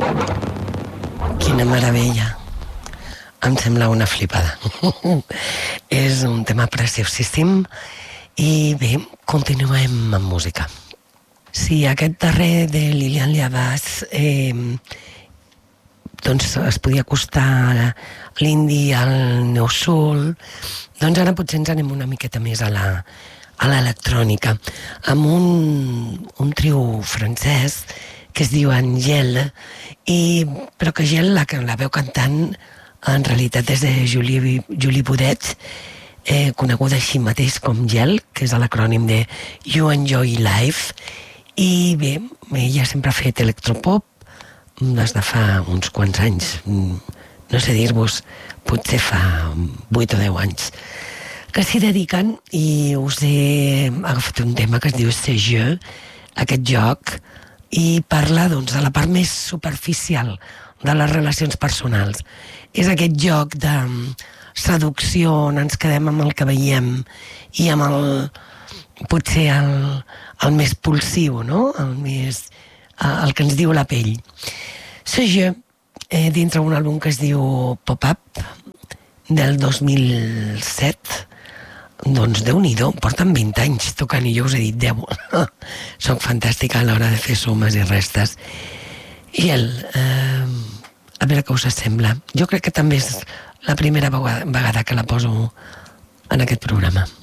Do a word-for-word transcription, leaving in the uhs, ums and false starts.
Quina meravella. Em sembla una flipada. És un tema preciosíssim i bé, continuem amb música. Sí, aquest darrer de Lilian Liavas eh, doncs es podia acostar a l'indie, al neosoul, doncs ara potser ens anem una miqueta més a la a l'electrònica, amb un, un trio francès que es diu Angèle, i, però que Angèle, la, la veu cantant, en realitat és de Julie, Julie Baudet, eh, coneguda així mateix com Gel, que és l'acrònim de You Enjoy Life, i bé, ella sempre ha fet electropop des de fa uns quants anys, no sé dir-vos, potser fa vuit o deu anys, que s'hi dediquen, i us he agafat un tema que es diu Ce jeu, aquest joc, i parla doncs, de la part més superficial de les relacions personals. És aquest joc de seducció on ens quedem amb el que veiem i amb el, potser el, el més pulsiu, no? El més, el que ens diu la pell. Ce jeu, eh, dintre un àlbum que es diu Pop-Up, del dos mil set, doncs Déu-n'hi-do, porten vint anys tocant i jo us he dit deu. Soc fantàstica a l'hora de fer sumes i restes. I el, eh, a veure què us sembla. Jo crec que també és la primera vegada que la poso en aquest programa.